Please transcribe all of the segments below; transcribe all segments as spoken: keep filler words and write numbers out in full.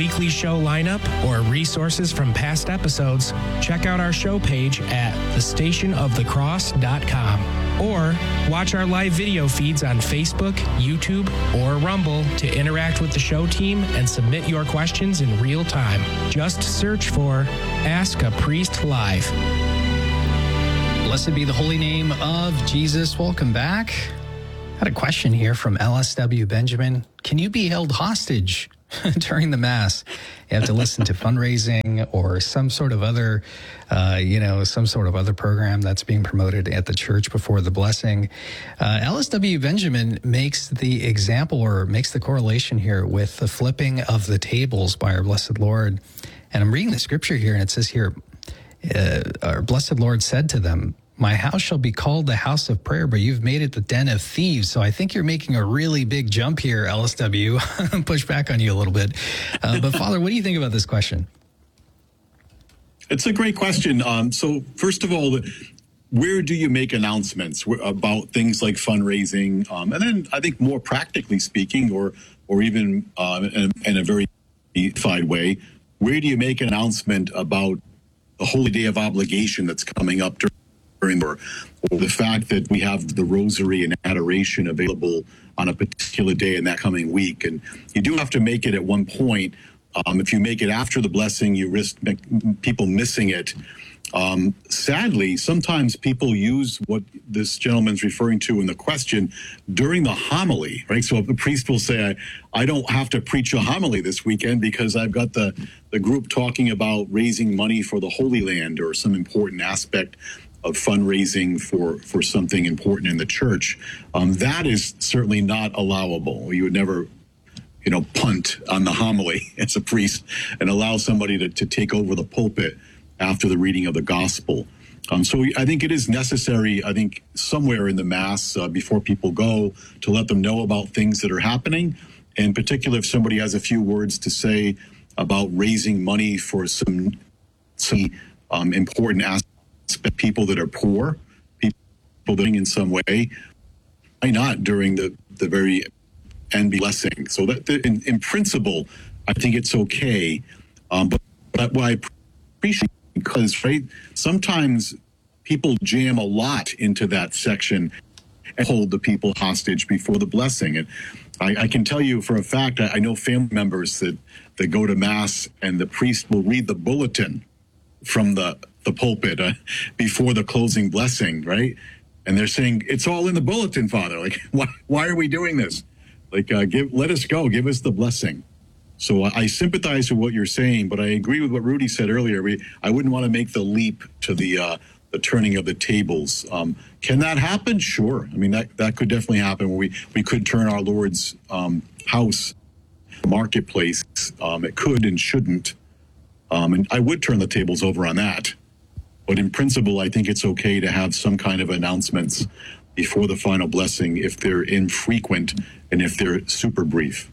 weekly show lineup or resources from past episodes, check out our show page at the station of the cross dot com or watch our live video feeds on Facebook, YouTube, or Rumble to interact with the show team and submit your questions in real time. Just search for Ask a Priest Live. Blessed be the holy name of Jesus. Welcome back. I had a question here from L S W Benjamin. Can you be held hostage during the Mass? You have to listen to fundraising or some sort of other, uh, you know, some sort of other program that's being promoted at the church before the blessing. Uh, L S W Benjamin makes the example or makes the correlation here with the flipping of the tables by our blessed Lord. And I'm reading the scripture here, and it says here, uh, our blessed Lord said to them, "My house shall be called the house of prayer, but you've made it the den of thieves." So I think you're making a really big jump here, L S W. Push back on you a little bit. Uh, but Father, what do you think about this question? It's a great question. Um, so first of all, where do you make announcements about things like fundraising? Um, and then I think more practically speaking, or or even uh, in, in a very unified way, where do you make an announcement about the Holy Day of Obligation that's coming up during Or, or the fact that we have the rosary and adoration available on a particular day in that coming week? And you do have to make it at one point. Um, if you make it after the blessing, you risk people missing it. Um, sadly, sometimes people use what this gentleman's referring to in the question during the homily, right? So if the priest will say, I, I don't have to preach a homily this weekend because I've got the, the group talking about raising money for the Holy Land or some important aspect of fundraising for, for something important in the church. Um, that is certainly not allowable. You would never, you know, punt on the homily as a priest and allow somebody to, to take over the pulpit after the reading of the gospel. Um, so I think it is necessary, I think, somewhere in the Mass uh, before people go to let them know about things that are happening. In particular, if somebody has a few words to say about raising money for some, some um, important aspects, people that are poor, people that are in some way, why not during the, the very end blessing? So that in, in principle, I think it's okay. Um, but, but what I appreciate, because right, sometimes people jam a lot into that section and hold the people hostage before the blessing. And I, I can tell you for a fact, I, I know family members that, that go to Mass and the priest will read the bulletin from the, the pulpit uh, before the closing blessing, right? And they're saying, it's all in the bulletin, Father. Like, why, why are we doing this? Like, uh, give, let us go, give us the blessing. So I sympathize with what you're saying, but I agree with what Rudy said earlier. We, I wouldn't want to make the leap to the uh, the turning of the tables. Um, can that happen? Sure. I mean, that, that could definitely happen where we, we could turn our Lord's um, house marketplace. Um, it could and shouldn't. Um, and I would turn the tables over on that. But in principle, I think it's okay to have some kind of announcements before the final blessing if they're infrequent and if they're super brief.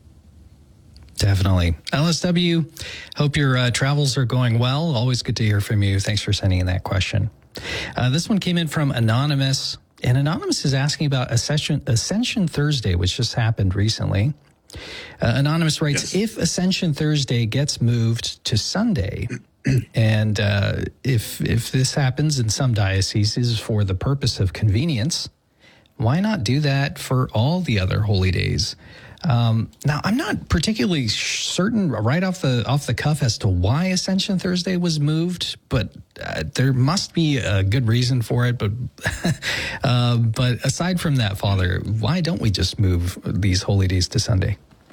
Definitely. L S W, hope your uh, travels are going well. Always good to hear from you. Thanks for sending in that question. Uh, this one came in from Anonymous, and Anonymous is asking about Ascension, Ascension Thursday, which just happened recently. Uh, Anonymous writes, yes. If Ascension Thursday gets moved to Sunday, and uh, if if this happens in some dioceses for the purpose of convenience, why not do that for all the other holy days? Um, now, I'm not particularly certain right off the off the cuff as to why Ascension Thursday was moved, but uh, there must be a good reason for it. But uh, but aside from that, Father, why don't we just move these holy days to Sunday?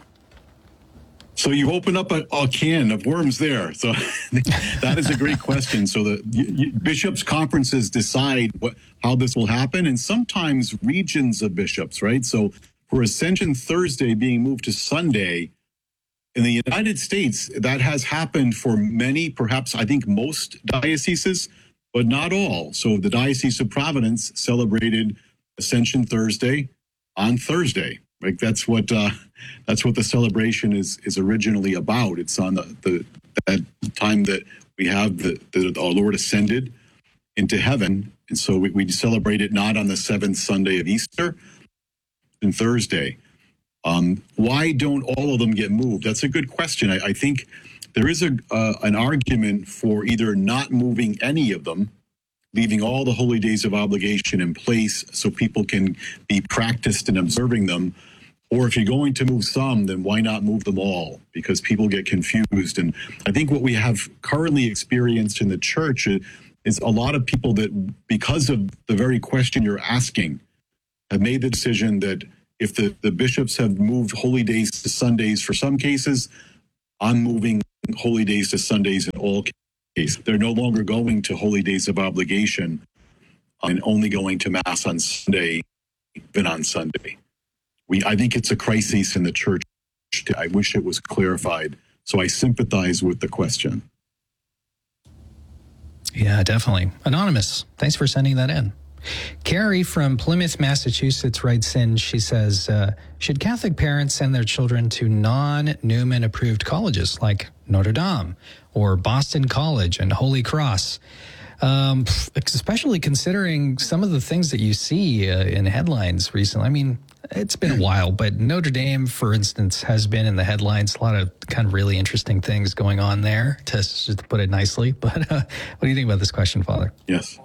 So you open up a, a can of worms there. So that is a great question. So the you, you, bishops' conferences decide what how this will happen, and sometimes regions of bishops, right? So for Ascension Thursday being moved to Sunday, in the United States, that has happened for many, perhaps I think most dioceses, but not all. So the Diocese of Providence celebrated Ascension Thursday on Thursday. Like that's what uh, that's what the celebration is is originally about. It's on the, the that time that we have the, the our Lord ascended into heaven, and so we, we celebrate it not on the seventh Sunday of Easter, and Thursday. Um, why don't all of them get moved? That's a good question. I, I think there is a uh, an argument for either not moving any of them, leaving all the holy days of obligation in place so people can be practiced in observing them. Or if you're going to move some, then why not move them all? Because people get confused. And I think what we have currently experienced in the church is a lot of people that, because of the very question you're asking, have made the decision that if the, the bishops have moved holy days to Sundays for some cases, I'm moving holy days to Sundays in all cases. They're no longer going to holy days of obligation and only going to Mass on Sunday than on Sunday. We, I think it's a crisis in the church. I wish it was clarified. So I sympathize with the question. Yeah, definitely. Anonymous, thanks for sending that in. Carrie from Plymouth, Massachusetts writes in, she says, uh, should Catholic parents send their children to non-Newman approved colleges like Notre Dame or Boston College and Holy Cross? Um, especially considering some of the things that you see uh, in headlines recently. I mean, it's been a while, but Notre Dame, for instance, has been in the headlines. A lot of kind of really interesting things going on there, to, just to put it nicely. But uh, what do you think about this question, Father? Yes.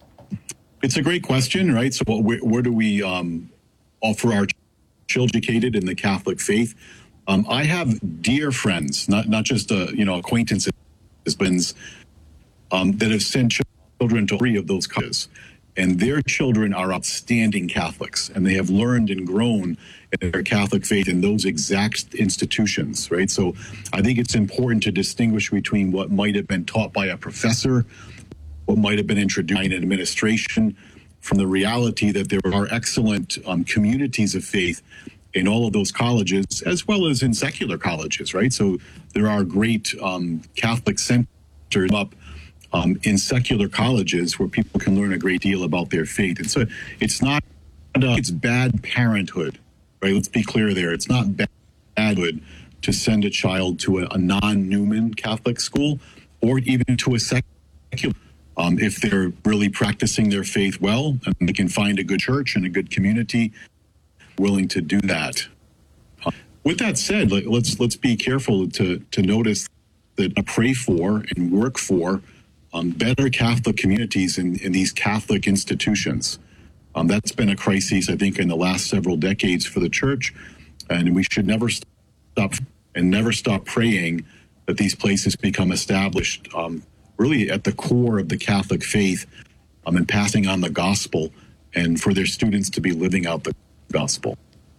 It's a great question, right? So where, where do we um, offer our children educated in the Catholic faith? Um, I have dear friends, not not just uh, you know acquaintances, husbands, um, that have sent children to three of those colleges, and their children are outstanding Catholics, and they have learned and grown in their Catholic faith in those exact institutions, right? So I think it's important to distinguish between what might have been taught by a professor, what might have been introduced in administration, from the reality that there are excellent um, communities of faith in all of those colleges, as well as in secular colleges, right? So there are great um, Catholic centers up um, in secular colleges where people can learn a great deal about their faith. And so it's not, uh, it's bad parenthood, right? Let's be clear there. It's not bad parenthood to send a child to a, a non-Newman Catholic school or even to a secular. Um, if they're really practicing their faith well and they can find a good church and a good community willing to do that. Uh, with that said, let, let's let's be careful to to notice that I pray for and work for um, better Catholic communities in, in these Catholic institutions. Um, that's been a crisis, I think, in the last several decades for the church, and we should never stop and never stop praying that these places become established Um, really at the core of the Catholic faith um, and passing on the gospel, and for their students to be living out the gospel.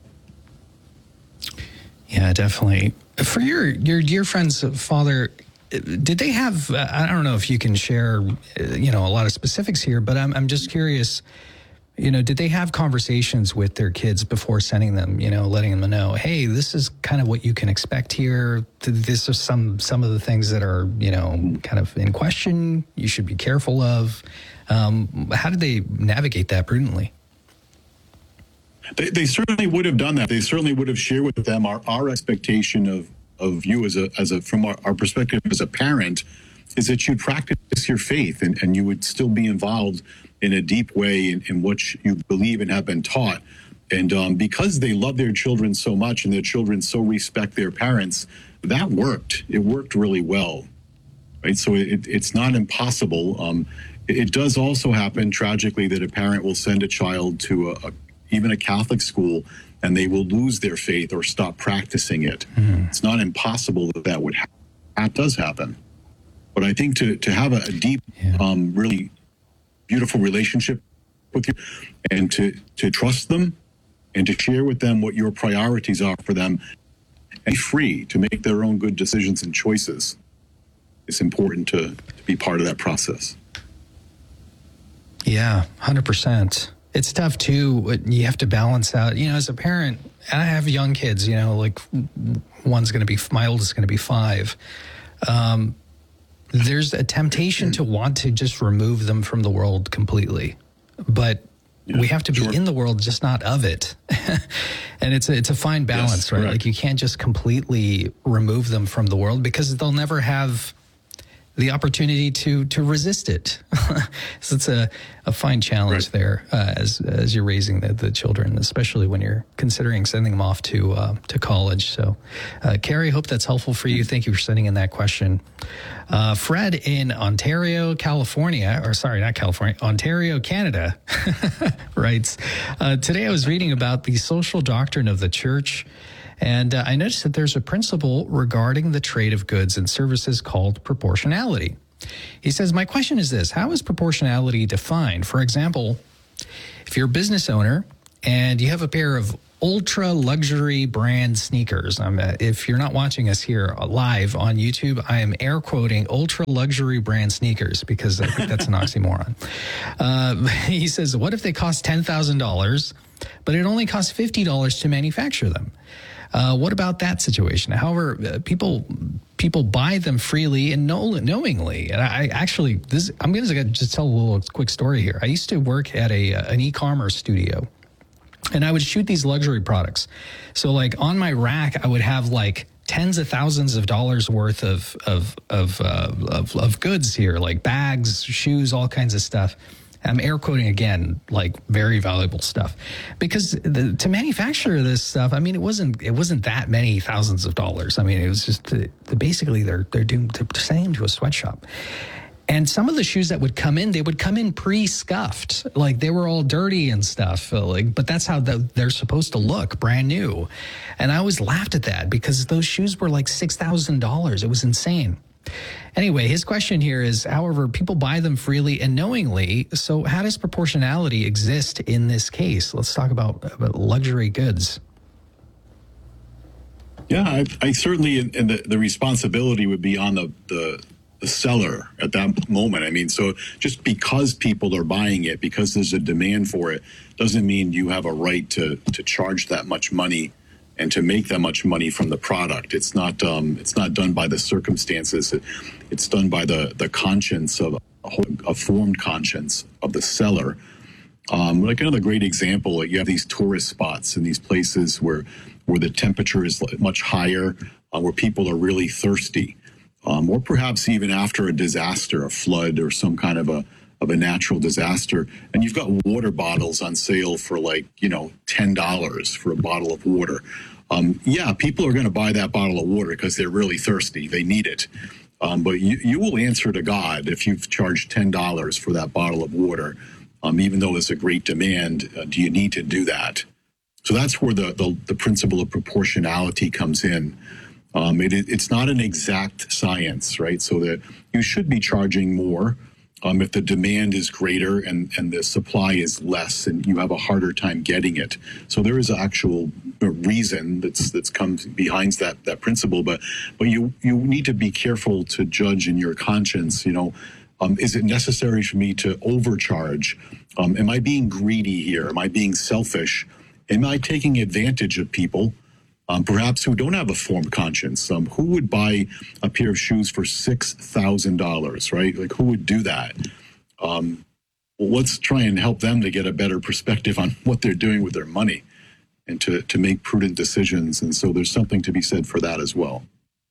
Yeah, definitely. For your, your dear friends, Father, did they have, uh, I don't know if you can share, uh, you know, a lot of specifics here, but I'm, I'm just curious, you know, did they have conversations with their kids before sending them, you know, letting them know, hey, this is kind of what you can expect here. This is some, some of the things that are, you know, kind of in question, you should be careful of. Um, how did they navigate that prudently? They, they certainly would have done that. They certainly would have shared with them our, our expectation of, of you as a, as a, from our, our perspective as a parent, is that you'd practice your faith and, and you would still be involved in a deep way in, in what you believe and have been taught. And um, because they love their children so much and their children so respect their parents, that worked. It worked really well, right? So it, it's not impossible. Um, it, it does also happen, tragically, that a parent will send a child to a, a, even a Catholic school and they will lose their faith or stop practicing it. Mm-hmm. It's not impossible that that would happen. That does happen. But I think to, to have a, a deep, yeah. um, really beautiful relationship with you and to, to trust them and to share with them what your priorities are for them and be free to make their own good decisions and choices. It's important to, to be part of that process. Yeah, one hundred percent. It's tough too. You have to balance out, you know, as a parent, and I have young kids, you know, like one's going to be, my oldest is going to be five. Um, there's a temptation to want to just remove them from the world completely, but yeah, we have to be sure. in the world, just not of it. And it's a, it's a fine balance, yes, right? Correct. Like you can't just completely remove them from the world because they'll never have, the opportunity to to resist it. So it's a, a fine challenge right. there uh, as as you're raising the, the children, especially when you're considering sending them off to uh, to college. So, uh, Carrie, hope that's helpful for you. Thank you for sending in that question. Uh, Fred in Ontario, California, or sorry, not California, Ontario, Canada, writes, uh, today I was reading about the social doctrine of the church, and uh, I noticed that there's a principle regarding the trade of goods and services called proportionality. He says, my question is this: how is proportionality defined? For example, if you're a business owner and you have a pair of ultra luxury brand sneakers. Um, if you're not watching us here live on YouTube, I am air quoting ultra luxury brand sneakers because I think that's an oxymoron. Uh, he says, what if they cost ten thousand dollars, but it only costs fifty dollars to manufacture them? Uh, what about that situation? However, uh, people people buy them freely and know, knowingly. And I actually, this I'm going to just tell a little quick story here. I used to work at a an e-commerce studio, and I would shoot these luxury products. So like on my rack, I would have like tens of thousands of dollars worth of of of, uh, of of goods here, like bags, shoes, all kinds of stuff. I'm air quoting again, like very valuable stuff, because the, to manufacture this stuff, I mean, it wasn't it wasn't that many thousands of dollars. I mean, it was just the, the, basically they're they're doing they're sending to a sweatshop. And some of the shoes that would come in, they would come in pre-scuffed, like they were all dirty and stuff. Like, but that's how the, they're supposed to look, brand new. And I always laughed at that because those shoes were like six thousand dollars. It was insane. Anyway, his question here is, however, people buy them freely and knowingly. So how does proportionality exist in this case? Let's talk about, about luxury goods. Yeah, I, I certainly, and the, the responsibility would be on the, the the seller at that moment. I mean, so just because people are buying it, because there's a demand for it, doesn't mean you have a right to to charge that much money and to make that much money from the product. It's not um, it's not done by the circumstances. It, it's done by the the conscience of a formed conscience of the seller. Um, like another great example, like you have these tourist spots in these places where where the temperature is much higher, uh, where people are really thirsty, um, or perhaps even after a disaster, a flood or some kind of a of a natural disaster, and you've got water bottles on sale for like, you know, ten dollars for a bottle of water. Um, yeah, people are going to buy that bottle of water because they're really thirsty. They need it. Um, but you, you will answer to God if you've charged ten dollars for that bottle of water, um, even though there's a great demand. Uh, do you need to do that? So that's where the, the, the principle of proportionality comes in. Um, it, it's not an exact science, right? So that you should be charging more Um, if the demand is greater and, and the supply is less, and you have a harder time getting it. So there is an actual reason that's that's comes behind that that principle. But but you you need to be careful to judge in your conscience. You know, um, is it necessary for me to overcharge? Um, am I being greedy here? Am I being selfish? Am I taking advantage of people? Um, perhaps who don't have a formed conscience. Um, who would buy a pair of shoes for six thousand dollars, right? Like, who would do that? Um, well, let's try and help them to get a better perspective on what they're doing with their money and to, to make prudent decisions. And so there's something to be said for that as well.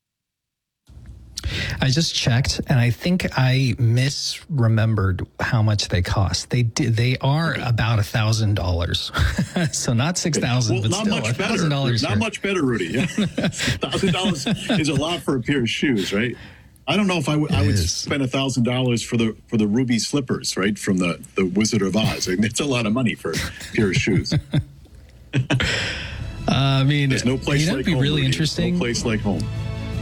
I just checked, and I think I misremembered how much they cost. They did, they are about a thousand dollars, so not six thousand, well, but not still much a thousand dollars. Not much better, Rudy. Thousand dollars is a lot for a pair of shoes, right? I don't know if I would I would is. spend a thousand dollars for the for the ruby slippers, right, from the the Wizard of Oz. I mean, it's a lot of money for a pair of shoes. uh, I mean, there's no place you know, like be home. Really Rudy. interesting. No place like home.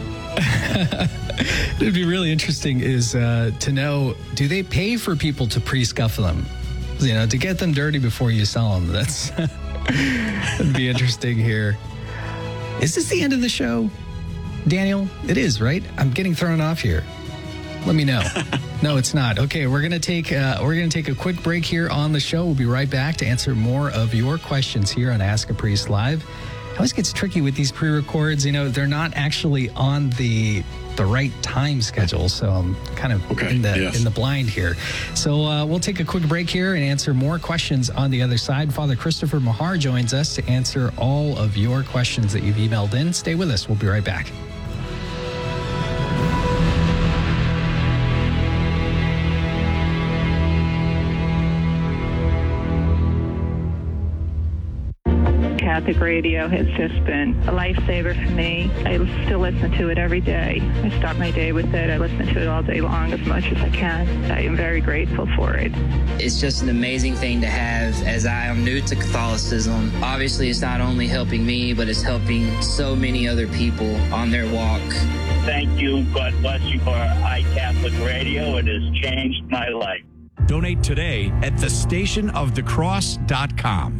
It'd be really interesting is uh, to know, do they pay for people to pre-scuff them? You know, to get them dirty before you sell them. That's that'd be interesting here. Is this the end of the show, Daniel? It is, right? I'm getting thrown off here. Let me know. No, it's not. Okay, we're gonna take uh, we're gonna take a quick break here on the show. We'll be right back to answer more of your questions here on Ask a Priest Live. It always gets tricky with these pre-records. You know, they're not actually on the the right time schedule, so I'm kind of okay, in the yes. in the blind here. So uh, we'll take a quick break here and answer more questions on the other side. Father Christopher Mahar joins us to answer all of your questions that you've emailed in. Stay with us. We'll be right back. Catholic Radio has just been a lifesaver for me. I still listen to it every day. I start my day with it. I listen to it all day long as much as I can. I am very grateful for it. It's just an amazing thing to have, as I am new to Catholicism. Obviously, it's not only helping me, but it's helping so many other people on their walk. Thank you. God bless you for iCatholic Radio. It has changed my life. Donate today at the station of the cross dot com.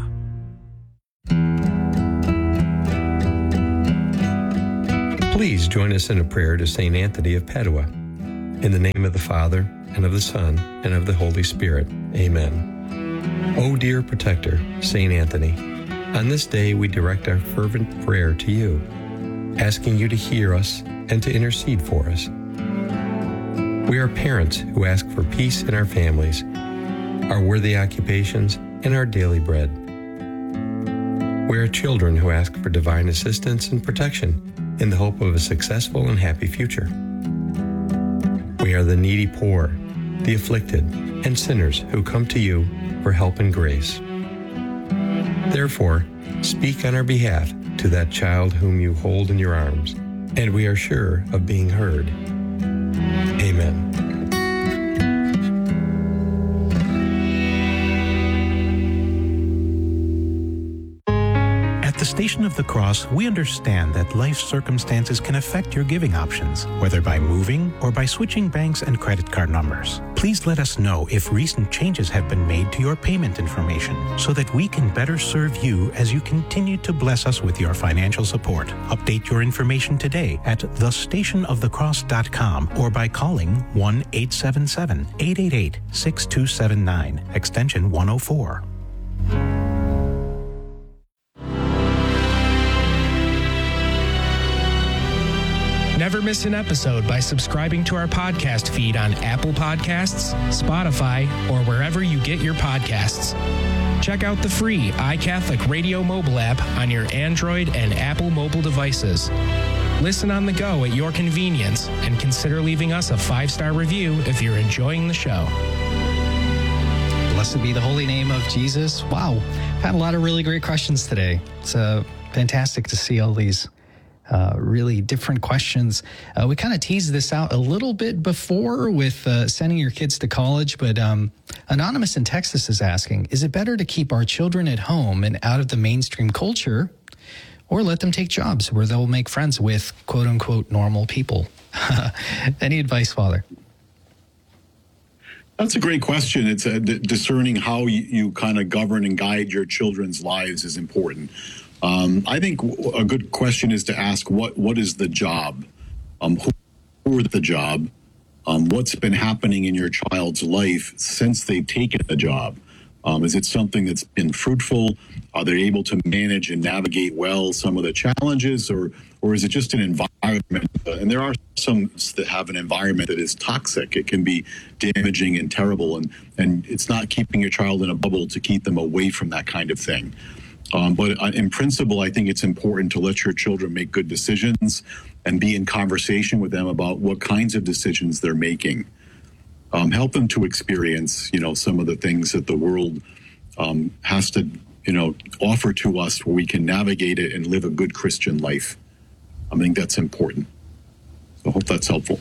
Please join us in a prayer to Saint Anthony of Padua. In the name of the Father, and of the Son, and of the Holy Spirit. Amen. O dear protector, Saint Anthony, on this day we direct our fervent prayer to you, asking you to hear us and to intercede for us. We are parents who ask for peace in our families, our worthy occupations, and our daily bread. We are children who ask for divine assistance and protection in the hope of a successful and happy future. We are the needy poor, the afflicted, and sinners who come to you for help and grace. Therefore, speak on our behalf to that child whom you hold in your arms, and we are sure of being heard. Amen. At the Station of the Cross, we understand that life circumstances can affect your giving options, whether by moving or by switching banks and credit card numbers. Please let us know if recent changes have been made to your payment information so that we can better serve you as you continue to bless us with your financial support. Update your information today at the station of the cross dot com or by calling one eight seven seven, eight eight eight, six two seven nine, extension one oh four. Never miss an episode by subscribing to our podcast feed on Apple Podcasts, Spotify, or wherever you get your podcasts. Check out the free iCatholic Radio mobile app on your Android and Apple mobile devices. Listen on the go at your convenience and consider leaving us a five-star review if you're enjoying the show. Blessed be the holy name of Jesus. Wow, I've had a lot of really great questions today. It's uh, fantastic to see all these Uh, really different questions. Uh, we kind of teased this out a little bit before with uh, sending your kids to college, but um, Anonymous in Texas is asking, is it better to keep our children at home and out of the mainstream culture, or let them take jobs where they'll make friends with quote-unquote normal people? Any advice, Father? That's a great question. It's a, d- discerning how you, you kind of govern and guide your children's lives is important. Um, I think a good question is to ask, what what is the job? Um, who, who are the job? Um, what's been happening in your child's life since they've taken the job? Um, is it something that's been fruitful? Are they able to manage and navigate well some of the challenges, or or is it just an environment? Uh, and there are some that have an environment that is toxic. It can be damaging and terrible, and, and it's not keeping your child in a bubble to keep them away from that kind of thing. Um, but in principle, I think it's important to let your children make good decisions and be in conversation with them about what kinds of decisions they're making. Um, help them to experience, you know, some of the things that the world um, has to, you know, offer to us where we can navigate it and live a good Christian life. I think that's important. So I hope that's helpful.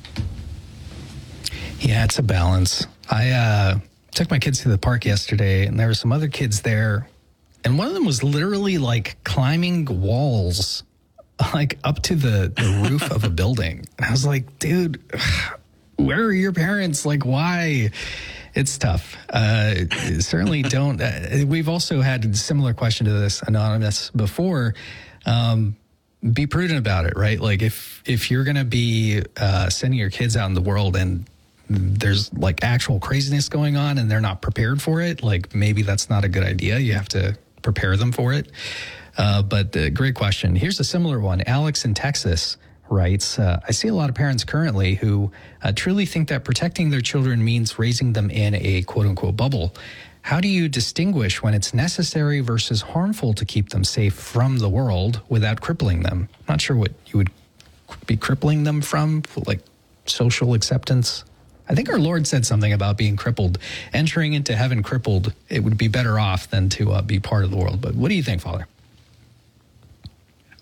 Yeah, it's a balance. I uh, took my kids to the park yesterday, and there were some other kids there. And one of them was literally like climbing walls, like up to the, the roof of a building. And I was like, dude, where are your parents? Like, why? It's tough. Uh, certainly don't. Uh, we've also had a similar question to this, Anonymous, before. Um, be prudent about it, right? Like if, if you're going to be uh, sending your kids out in the world and there's like actual craziness going on and they're not prepared for it, like maybe that's not a good idea. You have to prepare them for it. Uh, but uh, great question. Here's a similar one. Alex in Texas writes, uh, I see a lot of parents currently who uh, truly think that protecting their children means raising them in a quote-unquote bubble. How do you distinguish when it's necessary versus harmful to keep them safe from the world without crippling them? I'm not sure what you would be crippling them from, like social acceptance. I think our Lord said something about being crippled, entering into heaven crippled. It would be better off than to uh, be part of the world. But what do you think, Father?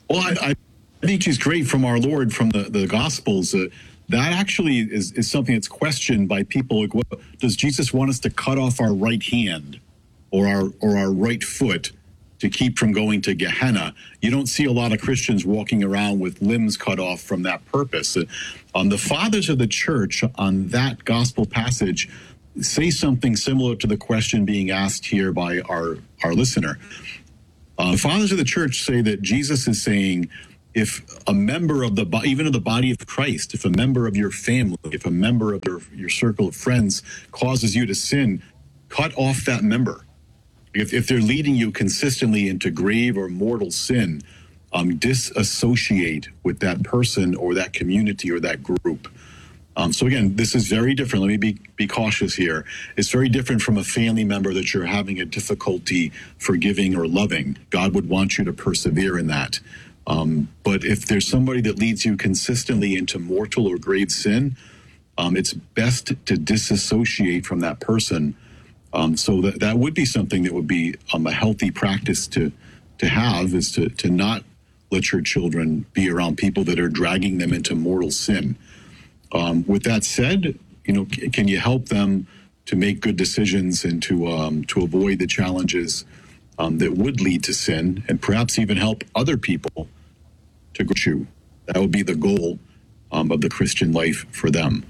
Well, I, I think she's great from our Lord, from the, the Gospels. Uh, that actually is, is something that's questioned by people. Like, what, does Jesus want us to cut off our right hand or our or our right foot to keep from going to Gehenna? You don't see a lot of Christians walking around with limbs cut off from that purpose. Uh, um, the fathers of the church on that gospel passage say something similar to the question being asked here by our, our listener. Uh, the fathers of the church say that Jesus is saying, if a member of the, even of the body of Christ, if a member of your family, if a member of your, your circle of friends causes you to sin, cut off that member. If, if they're leading you consistently into grave or mortal sin, um, disassociate with that person or that community or that group. Um, so again, this is very different. Let me be, be cautious here. It's very different from a family member that you're having a difficulty forgiving or loving. God would want you to persevere in that. Um, but if there's somebody that leads you consistently into mortal or grave sin, um, it's best to disassociate from that person. Um, so that, that would be something that would be um, a healthy practice to to have, is to, to not let your children be around people that are dragging them into mortal sin. Um, with that said, you know, c- can you help them to make good decisions and to um, to avoid the challenges um, that would lead to sin, and perhaps even help other people to go through? That would be the goal um, of the Christian life for them.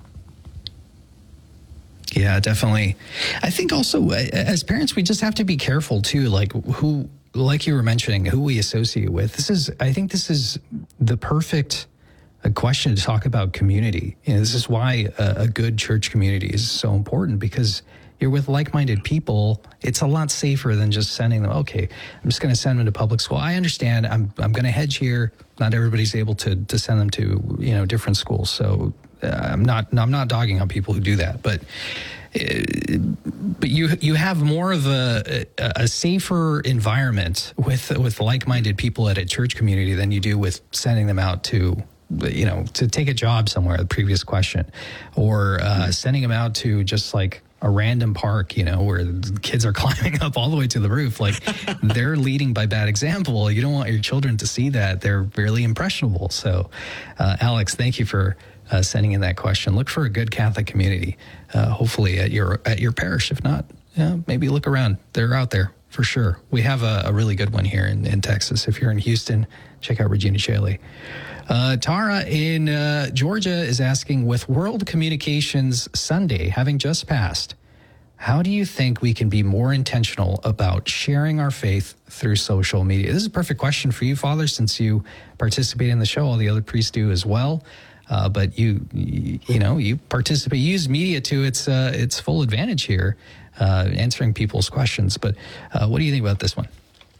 Yeah, definitely. I think also as parents, we just have to be careful too, like who, like you were mentioning, who we associate with. This is, I think this is the perfect a question to talk about community. You know, this is why a, a good church community is so important, because you're with like-minded people. It's a lot safer than just sending them, okay, I'm just going to send them to public school. I understand. I'm I'm going to hedge here. Not everybody's able to to send them to, you know, different schools. So uh, I'm not I'm not dogging on people who do that, but uh, but you you have more of a a safer environment with with like-minded people at a church community than you do with sending them out to, you know, to take a job somewhere, the previous question, or uh, sending them out to just like a random park, you know, where the kids are climbing up all the way to the roof. Like, they're leading by bad example. You don't want your children to see that. They're really impressionable. So, uh, Alex, thank you for uh, sending in that question. Look for a good Catholic community, uh, hopefully at your at your parish. If not, yeah, maybe look around. They're out there for sure. We have a, a really good one here in, in Texas. If you're in Houston, check out Regina Caeli. Uh, Tara in uh, Georgia is asking, with World Communications Sunday having just passed, how do you think we can be more intentional about sharing our faith through social media? This is a perfect question for you, Father, since you participate in the show. All the other priests do as well. Uh, but you, you, you know, you participate, you use media to its uh, its full advantage here, uh, answering people's questions. But uh, what do you think about this one?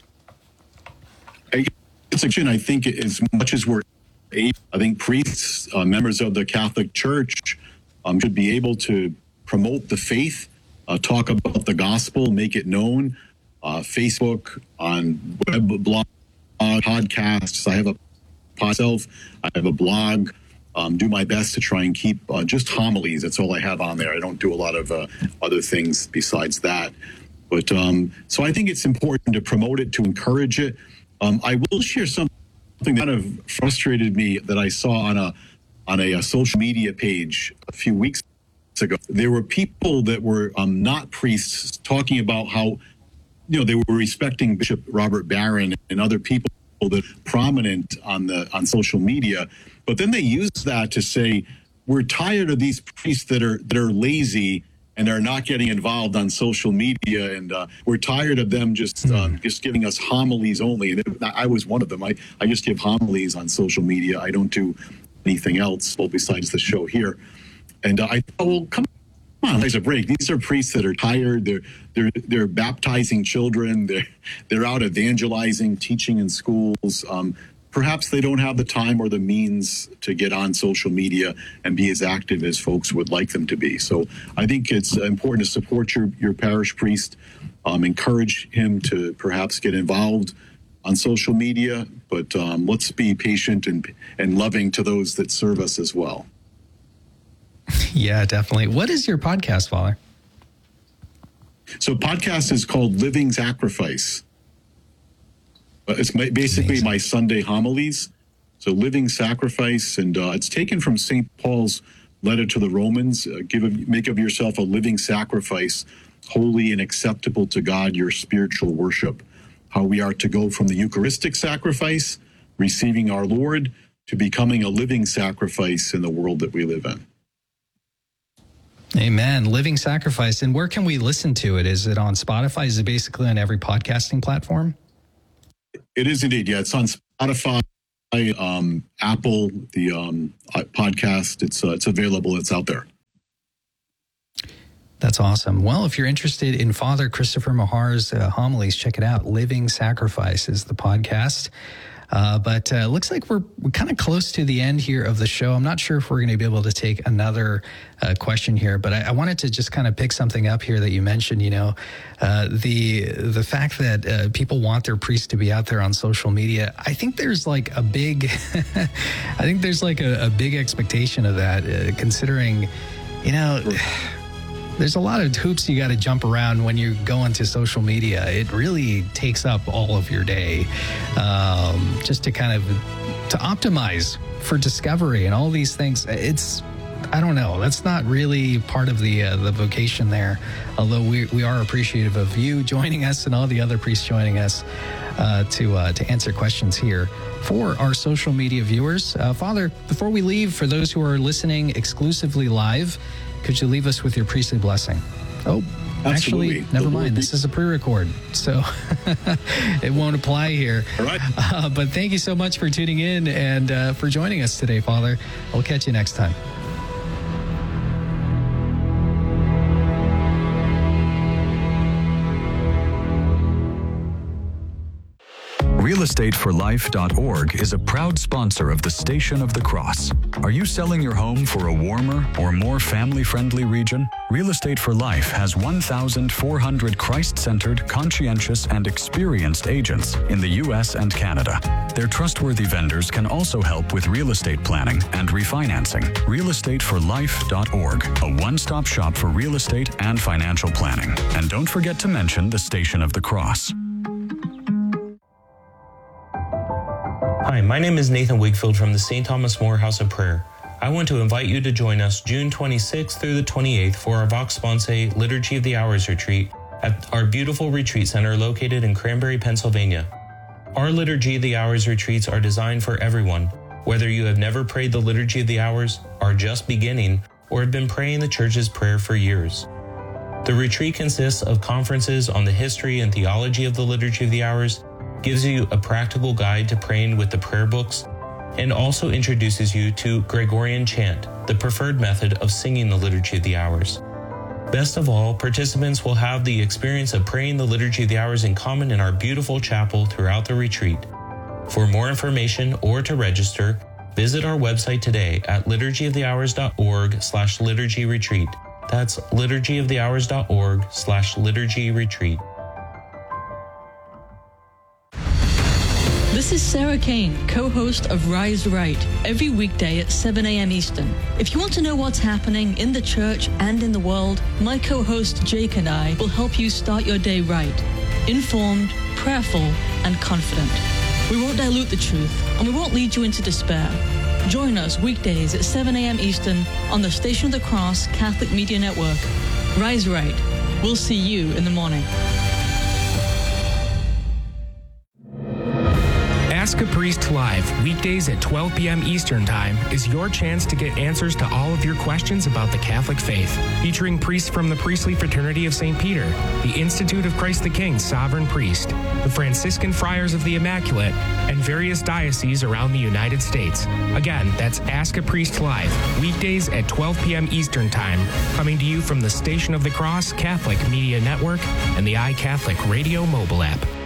It's a question. I think as much as we're I think priests, uh, members of the Catholic Church, um, should be able to promote the faith, uh, talk about the gospel, make it known. Uh, Facebook, on web, blog, podcasts. I have a myself. I have a blog. Um, do my best to try and keep uh, just homilies. That's all I have on there. I don't do a lot of uh, other things besides that. But um, so I think it's important to promote it, to encourage it. Um, I will share something. Something that kind of frustrated me that I saw on a on a, a social media page a few weeks ago. There were people that were um, not priests talking about how, you know, they were respecting Bishop Robert Barron and other people that are prominent on the on social media, but then they used that to say, we're tired of these priests that are that are lazy and are not getting involved on social media, and uh, we're tired of them just um, just giving us homilies only. And I was one of them. I, I just give homilies on social media. I don't do anything else, well, besides the show here. And uh, I thought, well, come on, there's a break. These are priests that are tired. They're they're they're baptizing children. They're they're out evangelizing, teaching in schools. Um, Perhaps they don't have the time or the means to get on social media and be as active as folks would like them to be. So I think it's important to support your, your parish priest, um, encourage him to perhaps get involved on social media, but um, let's be patient and, and loving to those that serve us as well. Yeah, definitely. What is your podcast, Father? So podcast is called Living Sacrifice. It's my, basically Amazing. my Sunday homilies. So living sacrifice, and uh, it's taken from Saint Paul's letter to the Romans. Uh, give of, make of yourself a living sacrifice, holy and acceptable to God, your spiritual worship. How we are to go from the Eucharistic sacrifice, receiving our Lord, to becoming a living sacrifice in the world that we live in. Amen. Living sacrifice. And where can we listen to it? Is it on Spotify? Is it basically on every podcasting platform? It is indeed. Yeah, it's on Spotify, um, Apple, the um, podcast. It's uh, it's available. It's out there. That's awesome. Well, if you're interested in Father Christopher Mahar's uh, homilies, check it out. Living Sacrifice is the podcast. Uh, but it uh, looks like we're, we're kind of close to the end here of the show. I'm not sure if we're going to be able to take another uh, question here, but I, I wanted to just kind of pick something up here that you mentioned, you know, uh, the the fact that uh, people want their priests to be out there on social media. I think there's like a big, I think there's like a, a big expectation of that, uh, considering, you know, there's a lot of hoops you got to jump around when you go into social media. It really takes up all of your day, um, just to kind of to optimize for discovery and all these things. It's, I don't know, that's not really part of the uh, the vocation there. Although we we are appreciative of you joining us and all the other priests joining us uh, to uh, to answer questions here for our social media viewers. Uh, Father, before we leave, for those who are listening exclusively live, could you leave us with your priestly blessing? Oh, Absolutely. actually, never mind. This is a pre-record, so it won't apply here. All right. Uh, but thank you so much for tuning in and uh, for joining us today, Father. We'll catch you next time. real estate for life dot org is a proud sponsor of the Station of the Cross. Are you selling your home for a warmer or more family-friendly region? Real Estate for Life has one thousand four hundred Christ-centered, conscientious, and experienced agents in the U S and Canada. Their trustworthy vendors can also help with real estate planning and refinancing. real estate for life dot org, a one-stop shop for real estate and financial planning. And don't forget to mention the Station of the Cross. Hi, my name is Nathan Wigfield from the Saint Thomas More House of Prayer. I want to invite you to join us June twenty-sixth through the twenty-eighth for our Vox Sponsae Liturgy of the Hours retreat at our beautiful retreat center located in Cranberry, Pennsylvania. Our Liturgy of the Hours retreats are designed for everyone, whether you have never prayed the Liturgy of the Hours, are just beginning, or have been praying the Church's prayer for years. The retreat consists of conferences on the history and theology of the Liturgy of the Hours, gives you a practical guide to praying with the prayer books, and also introduces you to Gregorian chant, the preferred method of singing the Liturgy of the Hours. Best of all, participants will have the experience of praying the Liturgy of the Hours in common in our beautiful chapel throughout the retreat. For more information or to register, visit our website today at liturgy of the hours dot org slash liturgy retreat. That's liturgy of the hours dot org slash liturgy retreat. This is Sarah Kane, co-host of Rise Right, every weekday at seven a.m. Eastern. If you want to know what's happening in the church and in the world, my co-host Jake and I will help you start your day right, informed, prayerful, and confident. We won't dilute the truth, and we won't lead you into despair. Join us weekdays at seven a.m. Eastern on the Station of the Cross Catholic Media Network. Rise Right. We'll see you in the morning. Ask a Priest Live, weekdays at twelve p.m. Eastern Time, is your chance to get answers to all of your questions about the Catholic faith. Featuring priests from the Priestly Fraternity of Saint Peter, the Institute of Christ the King Sovereign Priest, the Franciscan Friars of the Immaculate, and various dioceses around the United States. Again, that's Ask a Priest Live, weekdays at twelve p.m. Eastern Time, coming to you from the Station of the Cross Catholic Media Network and the iCatholic Radio mobile app.